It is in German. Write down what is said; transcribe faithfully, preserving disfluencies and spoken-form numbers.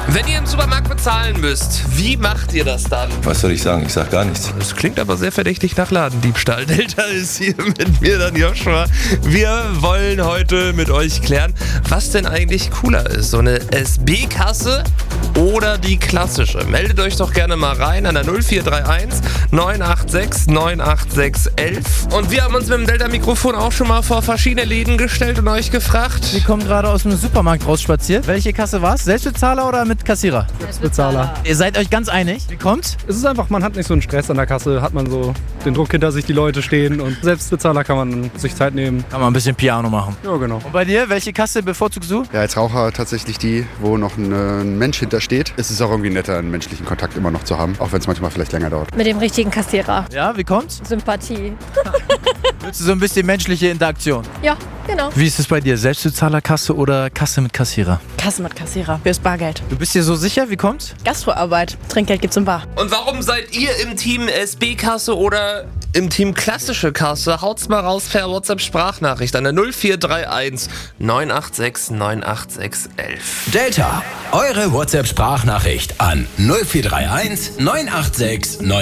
Wenn ihr im Supermarkt bezahlen müsst, wie macht ihr das dann? Was soll ich sagen? Ich sag gar nichts. Das klingt aber sehr verdächtig nach Ladendiebstahl. Delta ist hier mit mir, dann Joshua. Wir wollen heute mit euch klären, was denn eigentlich cooler ist. So eine S B-Kasse oder die klassische. Meldet euch doch gerne mal rein an der null vier drei eins neun acht sechs neun acht sechs elf. Und wir haben uns mit dem Delta-Mikrofon auch schon mal vor verschiedene Läden gestellt und euch gefragt. Wir kommen gerade aus dem Supermarkt rausspaziert. Welche Kasse war's? Selbstbezahler oder mit Kassierer? Selbstbezahler. Ihr seid euch ganz einig? Wie kommt's? Es ist einfach, man hat nicht so einen Stress an der Kasse, hat man so den Druck hinter sich, die Leute stehen und Selbstbezahler kann man sich Zeit nehmen. Kann man ein bisschen Piano machen. Ja, genau. Und bei dir, welche Kasse bevorzugst du? Ja, als Raucher tatsächlich die, wo noch ein, ein Mensch hintersteht. Es ist auch irgendwie netter, einen menschlichen Kontakt immer noch zu haben, auch wenn es manchmal vielleicht länger dauert. Mit dem richtigen Kassierer. Ja, wie kommt's? Sympathie. Willst du so ein bisschen menschliche Interaktion? Ja, genau. Wie ist es bei dir? Selbstbezahlerkasse oder Kasse mit Kassierer? Kasse mit Kassierer, fürs Bargeld. Du bist dir so sicher? Wie kommt's? Gastroarbeit, Trinkgeld gibt's im Bar. Und warum seid ihr im Team S B-Kasse oder im Team klassische Kasse? Haut's mal raus per WhatsApp-Sprachnachricht an der null vier drei eins neun acht sechs neun acht sechs elf. Delta, eure WhatsApp-Sprachnachricht an null vier drei eins neun acht sechs neun